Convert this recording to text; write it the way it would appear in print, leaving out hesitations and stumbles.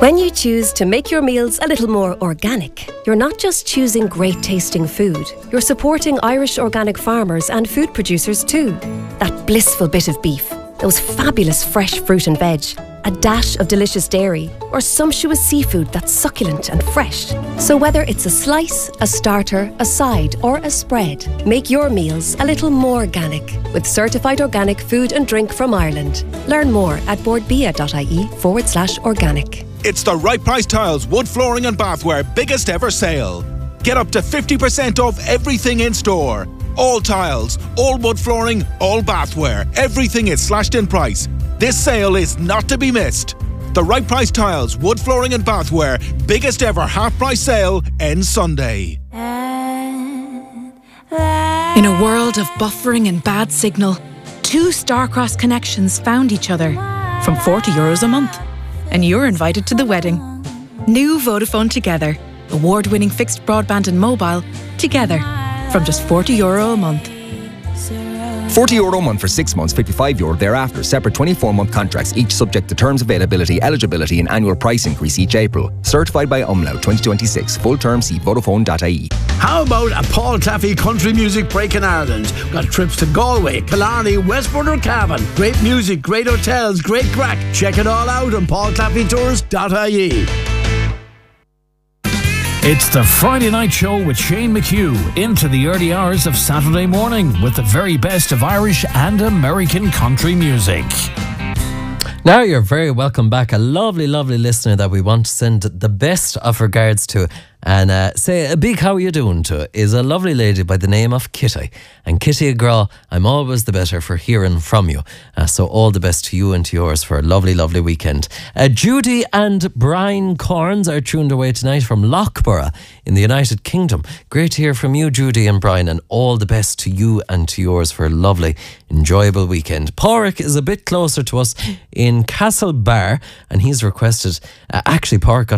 When you choose to make your meals a little more organic, you're not just choosing great tasting food, you're supporting Irish organic farmers and food producers too. That blissful bit of beef, those fabulous fresh fruit and veg, a dash of delicious dairy, or sumptuous seafood that's succulent and fresh. So whether it's a slice, a starter, a side, or a spread, make your meals a little more organic with certified organic food and drink from Ireland. Learn more at boardbia.ie/organic. It's the Right Price Tiles wood flooring and bathware biggest ever sale. Get up to 50% off everything in store. All tiles, all wood flooring, all bathware. Everything is slashed in price. This sale is not to be missed. The Right Price Tiles wood flooring and bathware biggest ever half price sale ends Sunday. In a world of buffering and bad signal, two Starcross connections found each other from €40 a month. And you're invited to the wedding. New Vodafone Together. Award-winning fixed broadband and mobile together from just €40 a month. €40 a month for 6 months, €55 thereafter. Separate 24-month contracts, each subject to terms, availability, eligibility and annual price increase each April. Certified by Umlaut 2026. Full term, see Vodafone.ie. How about a Paul Claffey country music break in Ireland? Got trips to Galway, Killarney, Westport or Cavan. Great music, great hotels, great crack. Check it all out on paulclaffeytours.ie. It's the Friday Night Show with Shane McHugh into the early hours of Saturday morning with the very best of Irish and American country music. Now you're very welcome back. A lovely, lovely listener that we want to send the best of regards to and say a big how you doing to is a lovely lady by the name of Kitty. And Kitty Graw, I'm always the better for hearing from you. So all the best to you and to yours for a lovely, lovely weekend. Judy and Brian Corns are tuned away tonight from Loughborough in the United Kingdom. Great to hear from you, Judy and Brian, and all the best to you and to yours for a lovely, enjoyable weekend. Pádraig is a bit closer to us in Castlebar, and he's requested, actually Pádraig got